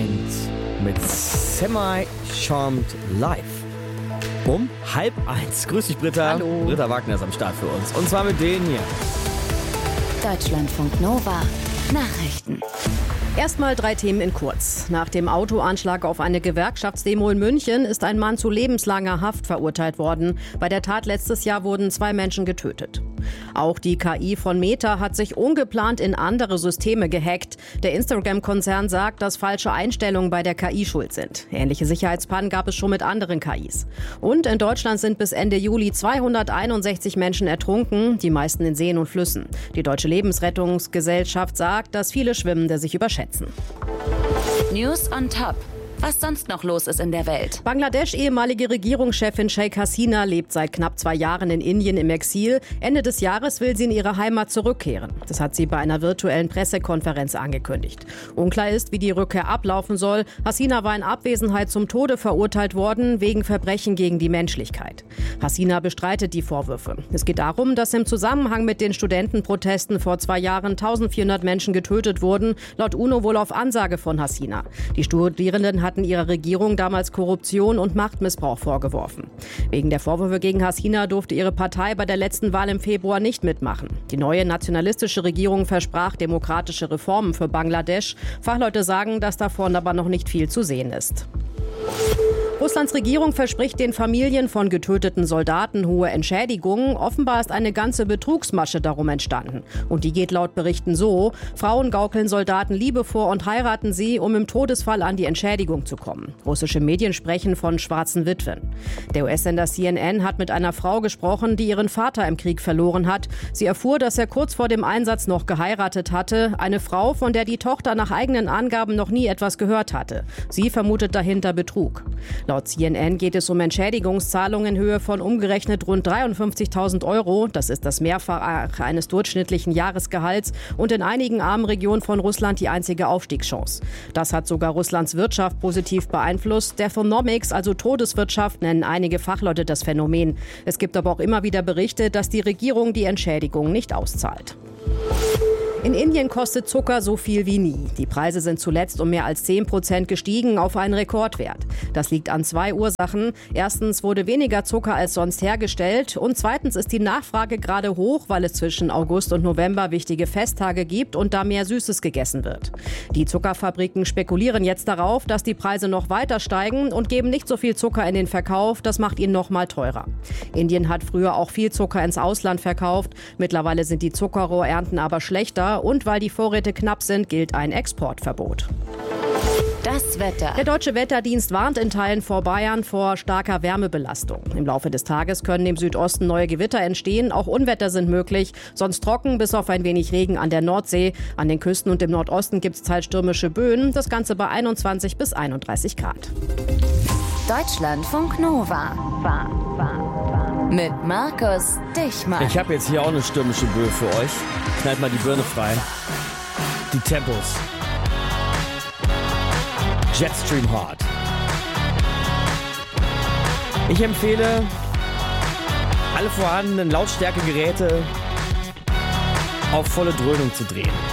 mit Semi-Charmed Live. Um 12:30. Grüß dich, Britta. Hallo. Britta Wagner ist am Start für uns. Und zwar mit denen hier. Deutschlandfunk Nova. Nachrichten. Erstmal 3 Themen in kurz. Nach dem Autoanschlag auf eine Gewerkschaftsdemo in München ist ein Mann zu lebenslanger Haft verurteilt worden. Bei der Tat letztes Jahr wurden 2 Menschen getötet. Auch die KI von Meta hat sich ungeplant in andere Systeme gehackt. Der Instagram-Konzern sagt, dass falsche Einstellungen bei der KI schuld sind. Ähnliche Sicherheitspannen gab es schon mit anderen KIs. Und in Deutschland sind bis Ende Juli 261 Menschen ertrunken, die meisten in Seen und Flüssen. Die Deutsche Lebensrettungsgesellschaft sagt, dass viele Schwimmende sich überschätzen. News on Top. Was sonst noch los ist in der Welt. Bangladesch ehemalige Regierungschefin Sheikh Hasina lebt seit knapp 2 Jahren in Indien im Exil. Ende des Jahres will sie in ihre Heimat zurückkehren. Das hat sie bei einer virtuellen Pressekonferenz angekündigt. Unklar ist, wie die Rückkehr ablaufen soll. Hasina war in Abwesenheit zum Tode verurteilt worden, wegen Verbrechen gegen die Menschlichkeit. Hasina bestreitet die Vorwürfe. Es geht darum, dass im Zusammenhang mit den Studentenprotesten vor 2 Jahren 1400 Menschen getötet wurden, laut UNO wohl auf Ansage von Hasina. Die Studierenden hatten ihrer Regierung damals Korruption und Machtmissbrauch vorgeworfen. Wegen der Vorwürfe gegen Hasina durfte ihre Partei bei der letzten Wahl im Februar nicht mitmachen. Die neue nationalistische Regierung versprach demokratische Reformen für Bangladesch. Fachleute sagen, dass davon aber noch nicht viel zu sehen ist. Russlands Regierung verspricht den Familien von getöteten Soldaten hohe Entschädigungen. Offenbar ist eine ganze Betrugsmasche darum entstanden. Und die geht laut Berichten so: Frauen gaukeln Soldaten Liebe vor und heiraten sie, um im Todesfall an die Entschädigung zu kommen. Russische Medien sprechen von schwarzen Witwen. Der US-Sender CNN hat mit einer Frau gesprochen, die ihren Vater im Krieg verloren hat. Sie erfuhr, dass er kurz vor dem Einsatz noch geheiratet hatte. Eine Frau, von der die Tochter nach eigenen Angaben noch nie etwas gehört hatte. Sie vermutet dahinter Betrug. Laut CNN geht es um Entschädigungszahlungen in Höhe von umgerechnet rund 53.000 €. Das ist das Mehrfache eines durchschnittlichen Jahresgehalts und in einigen armen Regionen von Russland die einzige Aufstiegschance. Das hat sogar Russlands Wirtschaft positiv beeinflusst. Deathonomics, also Todeswirtschaft, nennen einige Fachleute das Phänomen. Es gibt aber auch immer wieder Berichte, dass die Regierung die Entschädigung nicht auszahlt. In Indien kostet Zucker so viel wie nie. Die Preise sind zuletzt um mehr als 10% gestiegen auf einen Rekordwert. Das liegt an 2 Ursachen. Erstens wurde weniger Zucker als sonst hergestellt und zweitens ist die Nachfrage gerade hoch, weil es zwischen August und November wichtige Festtage gibt und da mehr Süßes gegessen wird. Die Zuckerfabriken spekulieren jetzt darauf, dass die Preise noch weiter steigen und geben nicht so viel Zucker in den Verkauf. Das macht ihn noch mal teurer. Indien hat früher auch viel Zucker ins Ausland verkauft. Mittlerweile sind die Zuckerrohrernten aber schlechter. Und weil die Vorräte knapp sind, gilt ein Exportverbot. Das Wetter. Der Deutsche Wetterdienst warnt in Teilen vor Bayern vor starker Wärmebelastung. Im Laufe des Tages können im Südosten neue Gewitter entstehen. Auch Unwetter sind möglich. Sonst trocken, bis auf ein wenig Regen an der Nordsee. An den Küsten und im Nordosten gibt es teils stürmische Böen. Das Ganze bei 21 bis 31 Grad. Deutschlandfunk Nova. Mit Markus Dichmann. Ich habe jetzt hier auch eine stürmische Böe für euch. Knallt mal die Birne frei. Die Tempos. Jetstream Hard. Ich empfehle, alle vorhandenen Lautstärkegeräte auf volle Dröhnung zu drehen.